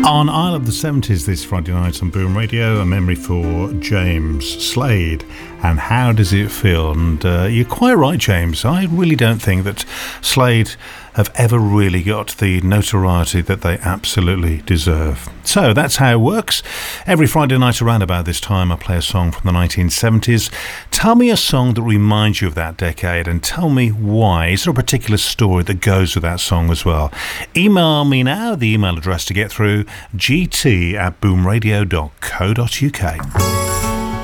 On Isle of the 70s this Friday night on Boom Radio, a memory for James Slade. And how does it feel? And you're quite right, James. I really don't think that Slade have ever really got the notoriety that they absolutely deserve. So that's how it works. Every Friday night around about this time, I play a song from the 1970s. Tell me a song that reminds you of that decade and tell me why. Is there a particular story that goes with that song as well? Email me now. The email address to get through, gt@boomradio.co.uk.